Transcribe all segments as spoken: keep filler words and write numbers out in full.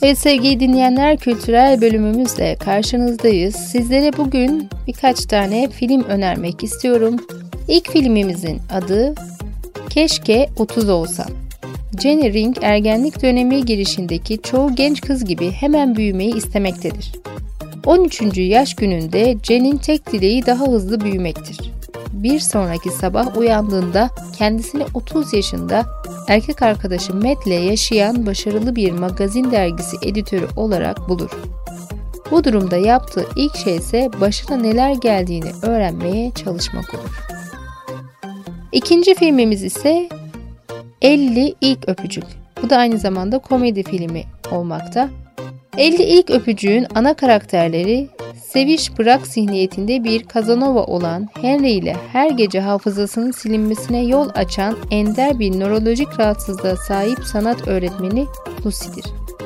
Evet sevgili dinleyenler, kültürel bölümümüzle karşınızdayız. Sizlere bugün birkaç tane film önermek istiyorum. İlk filmimizin adı Keşke otuz Olsan. Jenny Ring ergenlik dönemi girişindeki çoğu genç kız gibi hemen büyümeyi istemektedir. on üçüncü yaş gününde Jenny'nin tek dileği daha hızlı büyümektir. Bir sonraki sabah uyandığında kendisini otuz yaşında erkek arkadaşı Matt'le yaşayan başarılı bir magazin dergisi editörü olarak bulur. Bu durumda yaptığı ilk şey ise başına neler geldiğini öğrenmeye çalışmak olur. İkinci filmimiz ise elli İlk Öpücük. Bu da aynı zamanda komedi filmi olmakta. elli İlk Öpücük'ün ana karakterleri seviş bırak zihniyetinde bir Casanova olan Henry ile her gece hafızasının silinmesine yol açan ender bir nörolojik rahatsızlığa sahip sanat öğretmeni Lucy'dir.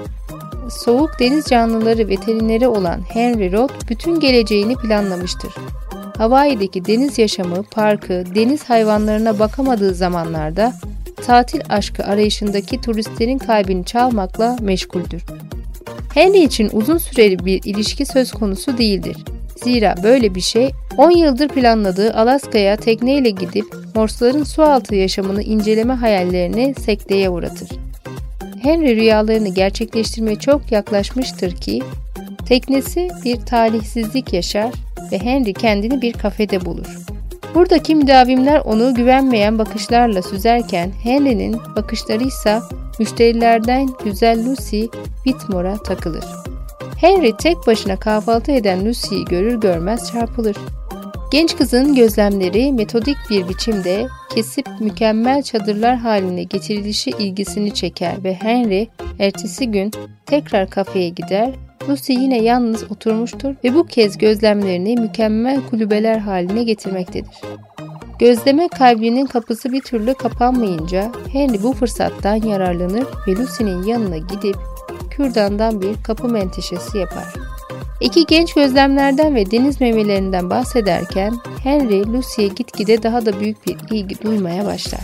Soğuk deniz canlıları veterineri olan Henry Roth bütün geleceğini planlamıştır. Hawaii'deki deniz yaşamı parkı deniz hayvanlarına bakamadığı zamanlarda tatil aşkı arayışındaki turistlerin kalbini çalmakla meşguldür. Henry için uzun süreli bir ilişki söz konusu değildir. Zira böyle bir şey on yıldır planladığı Alaska'ya tekneyle gidip Morse'ların sualtı yaşamını inceleme hayallerini sekteye uğratır. Henry rüyalarını gerçekleştirmeye çok yaklaşmıştır ki teknesi bir talihsizlik yaşar ve Henry kendini bir kafede bulur. Buradaki müdavimler onu güvenmeyen bakışlarla süzerken Henry'nin bakışları ise müşterilerden güzel Lucy Whitmore'a takılır. Henry tek başına kahvaltı eden Lucy'yi görür görmez çarpılır. Genç kızın gözlemleri metodik bir biçimde kesip mükemmel çadırlar haline getirilişi ilgisini çeker ve Henry ertesi gün tekrar kafeye gider. Lucy yine yalnız oturmuştur ve bu kez gözlemlerini mükemmel kulübeler haline getirmektedir. Gözleme kalbinin kapısı bir türlü kapanmayınca Henry bu fırsattan yararlanır ve Lucy'nin yanına gidip kürdandan bir kapı menteşesi yapar. İki genç gözlemlerden ve deniz memelerinden bahsederken Henry Lucy'ye gitgide daha da büyük bir ilgi duymaya başlar.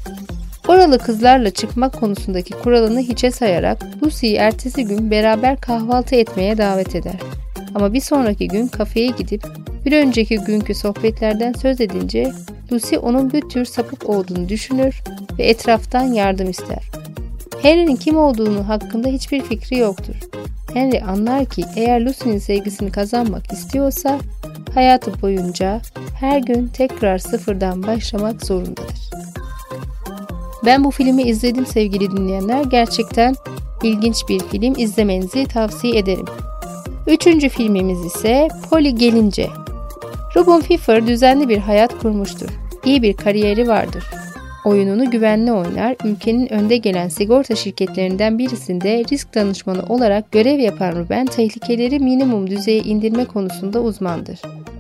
Oralı kızlarla çıkmak konusundaki kuralını hiçe sayarak Lucy'yi ertesi gün beraber kahvaltı etmeye davet eder. Ama bir sonraki gün kafeye gidip bir önceki günkü sohbetlerden söz edince Lucy onun bir tür sapık olduğunu düşünür ve etraftan yardım ister. Henry'nin kim olduğunu hakkında hiçbir fikri yoktur. Henry anlar ki eğer Lucy'nin sevgisini kazanmak istiyorsa hayatı boyunca her gün tekrar sıfırdan başlamak zorundadır. Ben bu filmi izledim sevgili dinleyenler. Gerçekten ilginç bir film. İzlemenizi tavsiye ederim. Üçüncü filmimiz ise Polly Gelince. Robin Pfeffer düzenli bir hayat kurmuştur. İyi bir kariyeri vardır. Oyununu güvenli oynar, ülkenin önde gelen sigorta şirketlerinden birisinde risk danışmanı olarak görev yapan Ruben, tehlikeleri minimum düzeye indirme konusunda uzmandır.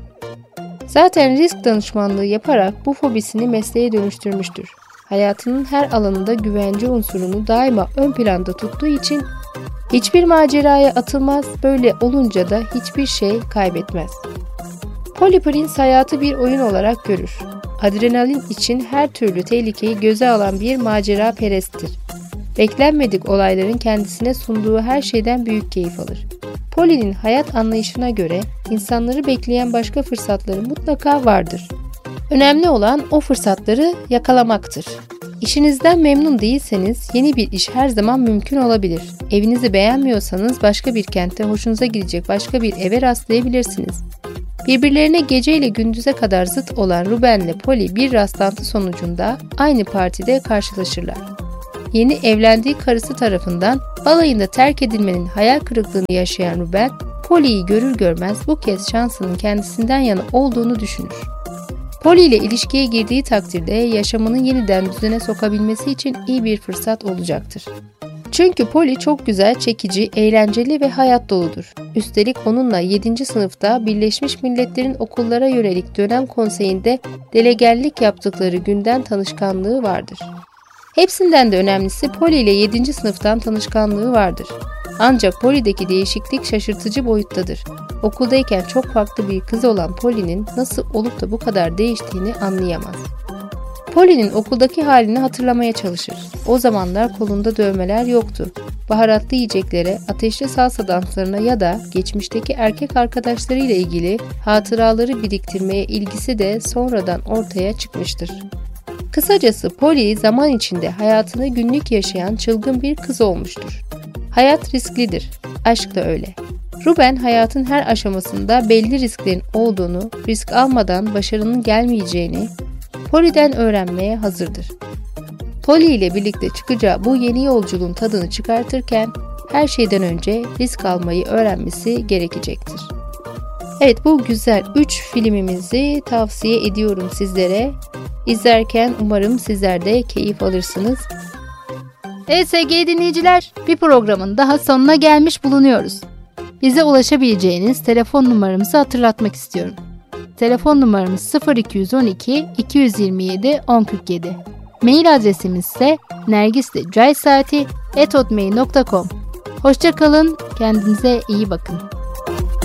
Zaten risk danışmanlığı yaparak bu fobisini mesleğe dönüştürmüştür. Hayatının her alanında güvence unsurunu daima ön planda tuttuğu için hiçbir maceraya atılmaz, böyle olunca da hiçbir şey kaybetmez. Polly Prince hayatı bir oyun olarak görür. Adrenalin için her türlü tehlikeyi göze alan bir macera peresttir. Beklenmedik olayların kendisine sunduğu her şeyden büyük keyif alır. Polly'nin hayat anlayışına göre insanları bekleyen başka fırsatları mutlaka vardır. Önemli olan o fırsatları yakalamaktır. İşinizden memnun değilseniz yeni bir iş her zaman mümkün olabilir. Evinizi beğenmiyorsanız başka bir kentte hoşunuza gidecek başka bir eve rastlayabilirsiniz. Birbirlerine gece ile gündüze kadar zıt olan Ruben ile Polly bir rastlantı sonucunda aynı partide karşılaşırlar. Yeni evlendiği karısı tarafından balayında terk edilmenin hayal kırıklığını yaşayan Ruben, Polly'yi görür görmez bu kez şansının kendisinden yana olduğunu düşünür. Polly ile ilişkiye girdiği takdirde yaşamını yeniden düzene sokabilmesi için iyi bir fırsat olacaktır. Çünkü Polly çok güzel, çekici, eğlenceli ve hayat doludur. Üstelik onunla yedinci sınıfta Birleşmiş Milletler'in okullara yönelik dönem konseyinde delegerlik yaptıkları günden tanışkanlığı vardır. Hepsinden de önemlisi Polly ile yedinci sınıftan tanışkanlığı vardır. Ancak Polly'deki değişiklik şaşırtıcı boyuttadır. Okuldayken çok farklı bir kız olan Polly'nin nasıl olup da bu kadar değiştiğini anlayamaz. Polly'nin okuldaki halini hatırlamaya çalışır. O zamanlar kolunda dövmeler yoktu. baharatlı yiyeceklere, ateşli salsa danslarına ya da geçmişteki erkek arkadaşlarıyla ilgili hatıraları biriktirmeye ilgisi de sonradan ortaya çıkmıştır. Kısacası Polly zaman içinde hayatını günlük yaşayan çılgın bir kız olmuştur. Hayat risklidir, aşk da öyle. Ruben hayatın her aşamasında belli risklerin olduğunu, risk almadan başarının gelmeyeceğini Polly'den öğrenmeye hazırdır. Polly ile birlikte çıkacağı bu yeni yolculuğun tadını çıkartırken her şeyden önce risk almayı öğrenmesi gerekecektir. Evet, bu güzel üç filmimizi tavsiye ediyorum sizlere. İzlerken umarım sizler de keyif alırsınız. Evet sevgili dinleyiciler, bir programın daha sonuna gelmiş bulunuyoruz. Bize ulaşabileceğiniz telefon numaramızı hatırlatmak istiyorum. Telefon numaramız sıfır iki on iki iki yirmi yedi on kırk yedi. Mail adresimiz ise nergisdecaysati at hotmail nokta com. Hoşça kalın, kendinize iyi bakın.